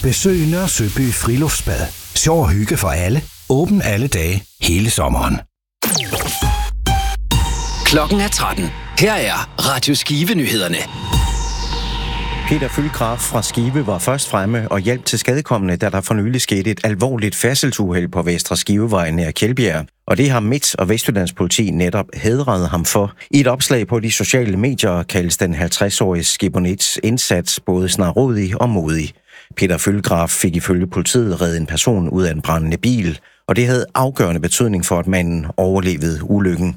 Besøg Nørre Søby Friluftsbad. Sjov og hygge for alle. Åben alle dage, hele sommeren. Klokken er 13. Her er Radio Skive-nyhederne. Peter Fyldgraf fra Skive var først fremme og hjalp til skadekommende, da der for nylig skete et alvorligt færdselsuheld på Vestre Skivevej nær Kjeldbjerg. Og det har Midt- og Vestjyllands politi netop hædret ham for. I et opslag på de sociale medier kaldes den 50-årige skibonits indsats både snarrådig og modig. Peter Fyldgraf fik ifølge politiet reddet en person ud af en brændende bil, og det havde afgørende betydning for, at manden overlevede ulykken.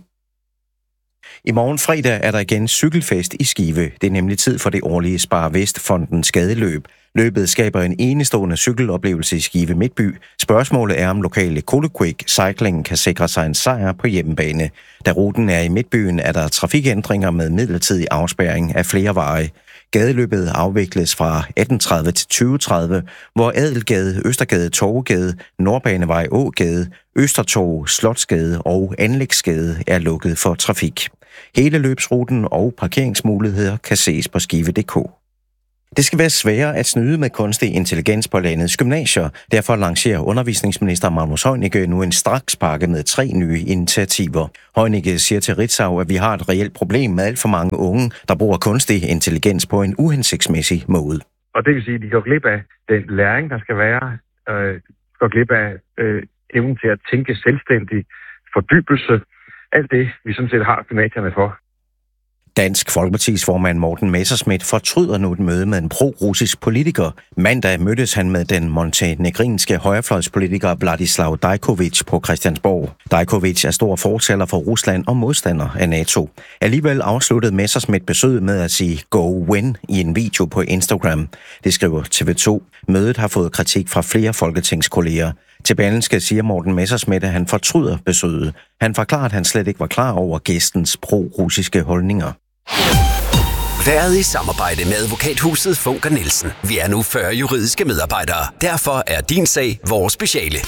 I morgen fredag er der igen cykelfest i Skive. Det er nemlig tid for det årlige Spar Vest-fondens skadeløb. Løbet skaber en enestående cykeloplevelse i Skive Midtby. Spørgsmålet er, om lokale Koloquik Cycling kan sikre sig en sejr på hjemmebane. Da ruten er i Midtbyen, er der trafikændringer med midlertidig afspærring af flere veje. Gadeløbet afvikles fra 18:30 til 20:30, hvor Adelgade, Østergade, Torvegade, Nordbanevej, Ågade, Østertorv, Slotsgade og Anlægsgade er lukket for trafik. Hele løbsruten og parkeringsmuligheder kan ses på skive.dk. Det skal være sværere at snyde med kunstig intelligens på landets gymnasier. Derfor lancerer undervisningsminister Magnus Heunicke nu en strakspakke med 3 nye initiativer. Heunicke siger til Ritzau, at vi har et reelt problem med alt for mange unge, der bruger kunstig intelligens på en uhensigtsmæssig måde. Og det vil sige, at de går glip af den læring, der skal være, går glip af evnen til at tænke selvstændig, fordybelse, alt det, vi sådan set har gymnasierne for. Dansk Folkepartis formand Morten Messerschmidt fortryder nu et møde med en pro-russisk politiker. Mandag mødtes han med den montenegrinske højrefløjspolitiker Vladislav Dajkovic på Christiansborg. Dajkovic er stor fortaler for Rusland og modstander af NATO. Alligevel afsluttede Messerschmidt besøget med at sige "Go win" i en video på Instagram. Det skriver TV2. Mødet har fået kritik fra flere folketingskolleger. Til Berlingske siger Morten Messerschmidt, at han fortryder besøget. Han forklarer, at han slet ikke var klar over gæstens pro-russiske holdninger. Været i samarbejde med advokathuset Funker Nielsen. Vi er nu 40 juridiske medarbejdere. Derfor er din sag vores speciale.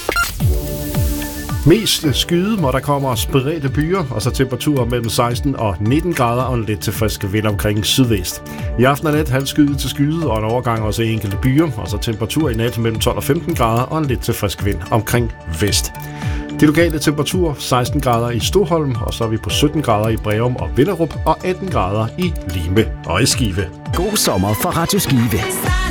Mest skyde, hvor der kommer spredte byer, og så temperaturer mellem 16 og 19 grader og en lidt til frisk vind omkring sydvest. I aften og nat halvskyde til skyde og en overgang også i enkelte byer, og så temperatur i nat mellem 12 og 15 grader og en lidt til frisk vind omkring vest. De lokale temperaturer 16 grader i Stoholm, og så er vi på 17 grader i Breum og Vinderup, og 18 grader i Lime og i Skive. God sommer fra Radio Skive.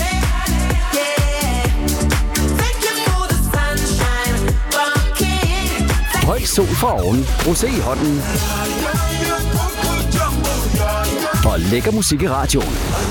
Høj sol for oven, rosé i hånden og lækker musik i radioen.